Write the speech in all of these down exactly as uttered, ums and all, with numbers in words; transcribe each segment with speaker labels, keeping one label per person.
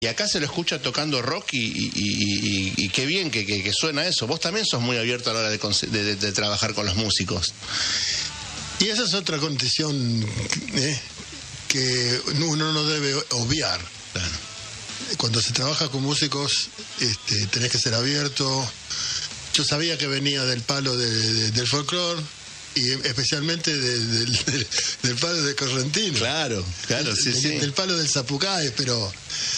Speaker 1: Y acá se lo escucha tocando rock y, y, y, y, y qué bien que, que, que suena eso. Vos también sos muy abierto a la hora de, de, de, de trabajar con los músicos.
Speaker 2: Y esa es otra condición eh, que uno no debe obviar.
Speaker 1: Claro.
Speaker 2: Cuando se trabaja con músicos, este, tenés que ser abierto. Yo sabía que venía del palo de, de, del folclore y especialmente de, de, de, del palo de Correntino.
Speaker 1: Claro, claro, sí,
Speaker 2: de,
Speaker 1: sí.
Speaker 2: Del palo del Zapucay, pero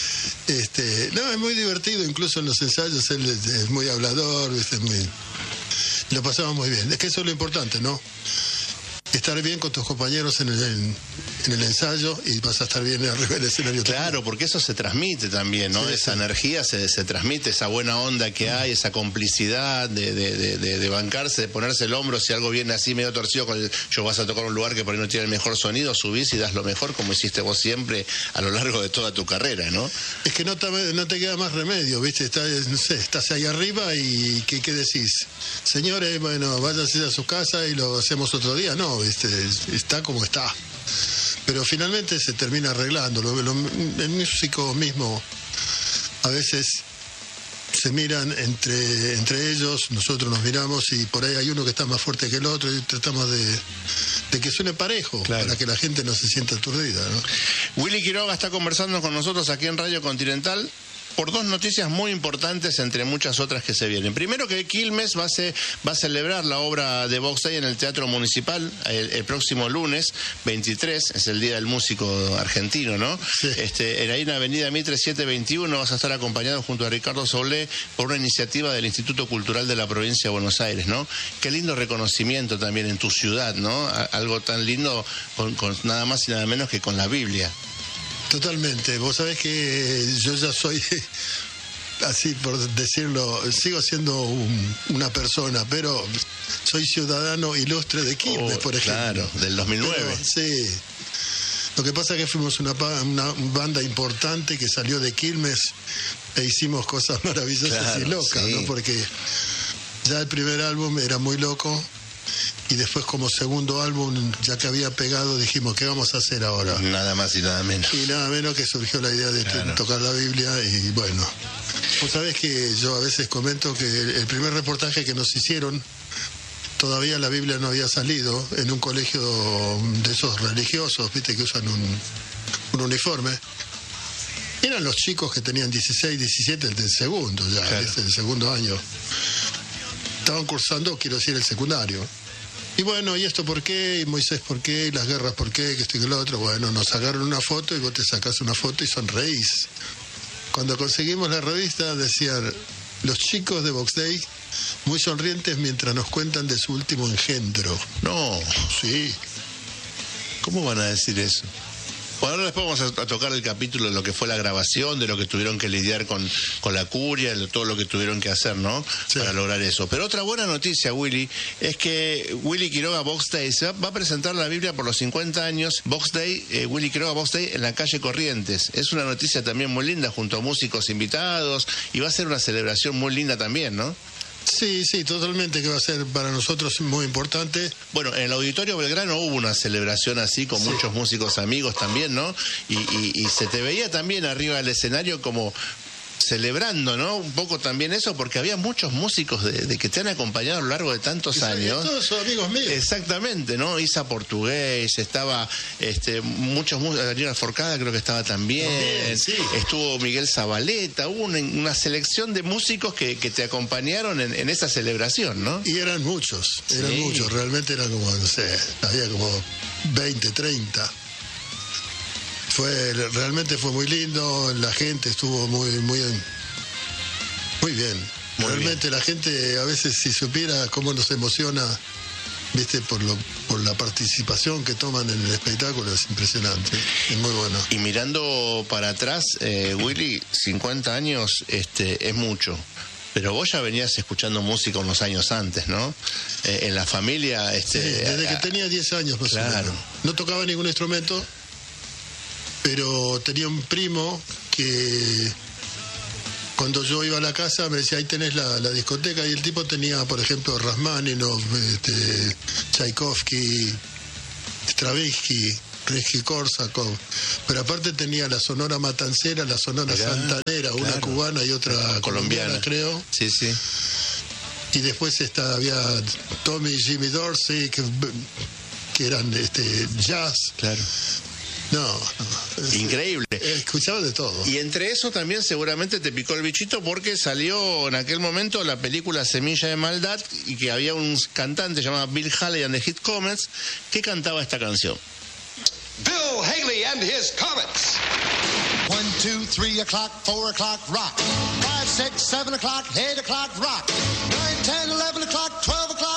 Speaker 2: este, no, es muy divertido, incluso en los ensayos él es, es muy hablador, es muy, lo pasamos muy bien. Es que eso es lo importante, ¿no? Estar bien con tus compañeros en el, en, en el ensayo y vas a estar bien arriba del escenario.
Speaker 1: Claro,
Speaker 2: también.
Speaker 1: porque eso se transmite también, ¿no? Sí, esa sí. energía se, se transmite, esa buena onda que hay, esa complicidad de, de, de, de, de bancarse, de ponerse el hombro. Si algo viene así medio torcido, con el, yo vas a tocar un lugar que por ahí no tiene el mejor sonido, subís y das lo mejor, como hiciste vos siempre a lo largo de toda tu carrera, ¿no?
Speaker 2: Es que no te, no te queda más remedio, ¿viste? Estás, no sé, estás ahí arriba y ¿qué, qué decís? Señores, bueno, váyanse a su casa y lo hacemos otro día. No, ¿viste? Está como está. Pero finalmente se termina arreglando. Lo, lo, el músico mismo a veces se miran entre, entre ellos, nosotros nos miramos y por ahí hay uno que está más fuerte que el otro y tratamos de, de que suene parejo, claro, para que la gente no se sienta aturdida, ¿no?
Speaker 1: Willy Quiroga está conversando con nosotros aquí en Radio Continental por dos noticias muy importantes entre muchas otras que se vienen. Primero, que Quilmes va a, ser, va a celebrar la obra de Box Day en el Teatro Municipal el, el próximo lunes veintitrés, es el Día del Músico Argentino, ¿no?
Speaker 2: Sí.
Speaker 1: Este, en ahí en Avenida Mitre setecientos veintiuno vas a estar acompañado junto a Ricardo Soule por una iniciativa del Instituto Cultural de la Provincia de Buenos Aires, ¿no? Qué lindo reconocimiento también en tu ciudad, ¿no? Algo tan lindo con, con nada más y nada menos que con la Biblia.
Speaker 2: Totalmente. Vos sabés que yo ya soy, así por decirlo, sigo siendo un, una persona, pero soy ciudadano ilustre de Quilmes, oh, por ejemplo.
Speaker 1: Claro, del dos mil nueve.
Speaker 2: Pero, sí. Lo que pasa es que fuimos una, una banda importante que salió de Quilmes e hicimos cosas maravillosas, claro, y locas, sí, ¿no? Porque ya el primer álbum era muy loco. Y después, como segundo álbum, ya que había pegado, dijimos, ¿qué vamos a hacer ahora?
Speaker 1: Nada más y nada menos.
Speaker 2: Y nada menos que surgió la idea de claro. tocar la Biblia y bueno. Vos sabés que yo a veces comento que el primer reportaje que nos hicieron, todavía la Biblia no había salido, en un colegio de esos religiosos, viste, que usan un, un uniforme. Eran los chicos que tenían dieciséis, diecisiete, el del segundo ya, claro. ¿viste? El segundo año. Estaban cursando, quiero decir, el secundario. Y bueno, ¿y esto por qué? ¿Y Moisés por qué? ¿Y las guerras por qué? Que esto y que lo otro. Bueno, nos sacaron una foto y vos te sacás una foto y sonreís. Cuando conseguimos la revista decían, los chicos de Box Day muy sonrientes mientras nos cuentan de su último engendro.
Speaker 1: No.
Speaker 2: Sí.
Speaker 1: ¿Cómo van a decir eso? Bueno, ahora después vamos a, a tocar el capítulo de lo que fue la grabación, de lo que tuvieron que lidiar con, con la curia, de todo lo que tuvieron que hacer, ¿no? Sí. Para lograr eso. Pero otra buena noticia, Willy, es que Willy Quiroga Box Day se va, va a presentar la Biblia por los cincuenta años. Box Day, eh, Willy Quiroga Box Day en la calle Corrientes. Es una noticia también muy linda, junto a músicos invitados, y va a ser una celebración muy linda también, ¿no?
Speaker 2: Sí, sí, totalmente, que va a ser para nosotros muy importante.
Speaker 1: Bueno, en el Auditorio Belgrano hubo una celebración así con sí. muchos músicos amigos también, ¿no? Y, y, y se te veía también arriba del escenario como celebrando, ¿no? Un poco también eso, porque había muchos músicos de, de que te han acompañado a lo largo de tantos
Speaker 2: y
Speaker 1: años.
Speaker 2: Todos son amigos míos.
Speaker 1: Exactamente, ¿no? Isa Portugués, estaba este, muchos músicos, Daniela Forcada creo que estaba también,
Speaker 2: Bien, sí.
Speaker 1: estuvo Miguel Zabaleta, hubo una, una selección de músicos que, que te acompañaron en, en esa celebración, ¿no?
Speaker 2: Y eran muchos, eran sí. muchos, realmente eran como, no sé, había como veinte, treinta. Fue, realmente fue muy lindo, la gente estuvo muy muy muy bien. Muy realmente bien. La gente a veces si supiera cómo nos emociona, viste, por lo por la participación que toman en el espectáculo, es impresionante, es muy bueno.
Speaker 1: Y mirando para atrás, eh, Willy, cincuenta años este, es mucho. Pero vos ya venías escuchando música unos años antes, ¿no? Eh, en la familia... Este,
Speaker 2: sí, desde que tenía diez años más
Speaker 1: claro.
Speaker 2: o menos. No tocaba ningún instrumento, pero tenía un primo que cuando yo iba a la casa me decía, ahí tenés la, la discoteca, y el tipo tenía, por ejemplo, Rachmaninoff, este, Tchaikovsky, Stravinsky, Reggi-Córsakov, pero aparte tenía la Sonora Matancera, la Sonora Mirá, Santanera, una claro. cubana y otra colombiana, colombiana, creo.
Speaker 1: Sí, sí.
Speaker 2: Y después está, había Tommy y Jimmy Dorsey, que, que eran este, jazz.
Speaker 1: Claro.
Speaker 2: No, no.
Speaker 1: Increíble.
Speaker 2: Escuchaba de todo.
Speaker 1: Y entre eso también seguramente te picó el bichito porque salió en aquel momento la película Semilla de Maldad y que había un cantante llamado Bill Haley and the Hit Comets que cantaba esta canción.
Speaker 3: Bill Haley and his Comets. One, two, three o'clock, four o'clock, rock. Five, six, seven o'clock, eight o'clock, rock. Nine, ten, eleven o'clock, twelve o'clock.